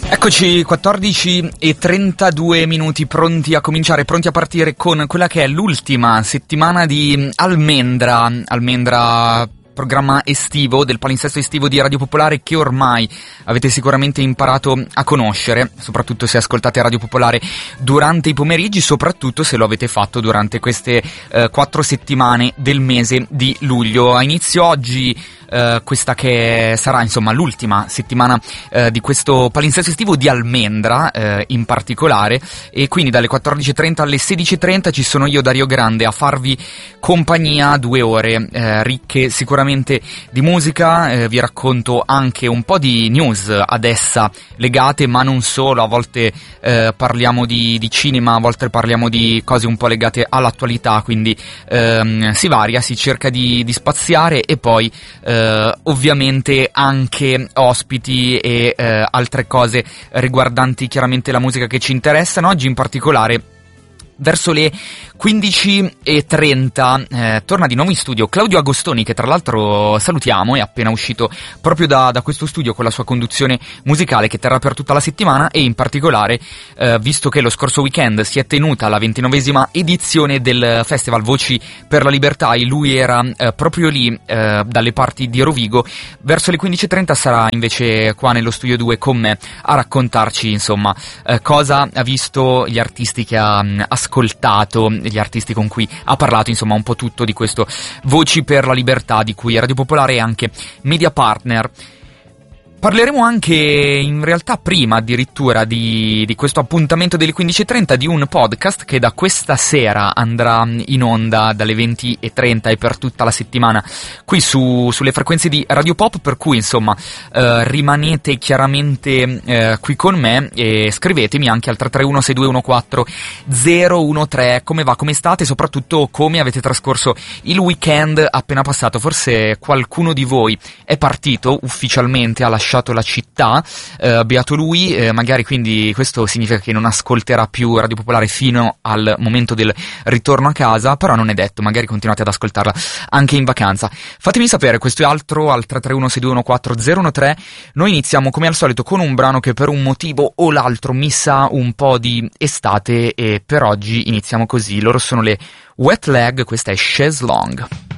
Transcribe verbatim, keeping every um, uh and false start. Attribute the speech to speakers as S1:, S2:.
S1: Eccoci, quattordici e trentadue minuti, pronti a cominciare, pronti a partire con quella che è l'ultima settimana di Almendra, Almendra programma estivo del palinsesto estivo di Radio Popolare che ormai avete sicuramente imparato a conoscere, soprattutto se ascoltate Radio Popolare durante i pomeriggi, soprattutto se lo avete fatto durante queste eh, quattro settimane del mese di luglio. A inizio oggi Uh, questa che sarà insomma l'ultima settimana uh, di questo palinsesto estivo di Almendra uh, in particolare, e quindi dalle quattordici e trenta alle sedici e trenta ci sono io, Dario Grande, a farvi compagnia due ore uh, ricche sicuramente di musica. Uh, vi racconto anche un po' di news ad essa legate, ma non solo. A volte uh, parliamo di, di cinema, a volte parliamo di cose un po' legate all'attualità, quindi uh, si varia, si cerca di, di spaziare, e poi uh, Uh, ovviamente anche ospiti e uh, altre cose riguardanti chiaramente la musica che ci interessano. Oggi in particolare verso le quindici e trenta eh, torna di nuovo in studio Claudio Agostoni, che tra l'altro salutiamo, è appena uscito proprio da, da questo studio con la sua conduzione musicale che terrà per tutta la settimana, e in particolare eh, visto che lo scorso weekend si è tenuta la ventinovesima edizione del Festival Voci per la Libertà e lui era eh, proprio lì eh, dalle parti di Rovigo, verso le quindici e trenta sarà invece qua nello studio due con me a raccontarci insomma eh, cosa ha visto, gli artisti che ha mh, ascoltato, gli artisti con cui ha parlato, insomma un po' tutto di questo Voci per la Libertà di cui Radio Popolare è anche media partner. Parleremo anche, in realtà prima addirittura di, di questo appuntamento delle quindici e trenta, di un podcast che da questa sera andrà in onda dalle venti e trenta e per tutta la settimana qui su, sulle frequenze di Radio Pop, per cui insomma eh, rimanete chiaramente eh, qui con me e scrivetemi anche al tre tre uno sei due uno quattro zero uno tre come va, come state, soprattutto come avete trascorso il weekend appena passato. Forse qualcuno di voi è partito ufficialmente, ha lasciato la città, eh, beato lui, eh, magari quindi questo significa che non ascolterà più Radio Popolare fino al momento del ritorno a casa, però non è detto, magari continuate ad ascoltarla anche in vacanza. Fatemi sapere, questo è altro al tre tre uno sei due uno quattro zero uno tre. Noi iniziamo come al solito con un brano che per un motivo o l'altro mi sa un po' di estate, e per oggi iniziamo così. Loro sono le Wet Leg, questa è Chaise Longue.